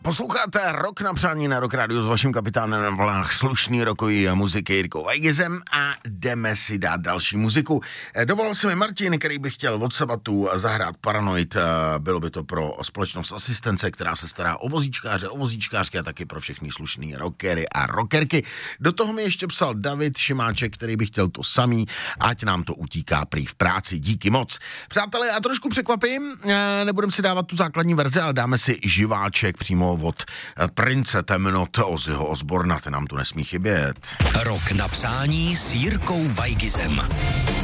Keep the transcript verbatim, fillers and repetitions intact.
Posloucháte Rock na přání na Rock Radio s vaším kapitánem na vlnách slušný rokový muziky Jirkou Weigizem a jdeme si dát další muziku. Dovolal se mi Martin, který by chtěl od Sabatu zahrát Paranoid. Bylo by to pro společnost Asistence, která se stará o vozíčkáře, o vozíčkářky a taky pro všechny slušný rockery a rockerky. Do toho mi ještě psal David Šimáček, který by chtěl to samý, ať nám to utíká prý v práci. Díky moc. Přátelé, já trošku překvapím, nebudeme si dávat tu základní verzi, ale dáme si živáček přímo od prince temnot Ozzyho Osborna, ten nám tu nesmí chybět. Rock na přání s Jirkou Weigizem.